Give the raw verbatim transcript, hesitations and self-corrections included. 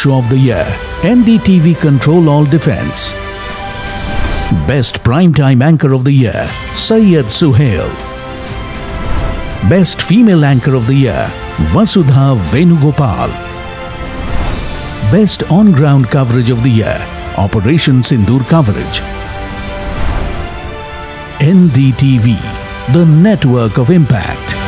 Show of the Year, N D T V Control All Defense. Best Primetime Anchor of the Year, Syed Suhail. Best Female Anchor of the Year, Vasudha Venugopal. Best On-Ground Coverage of the Year, Operation Sindoor Coverage. N D T V, the network of impact.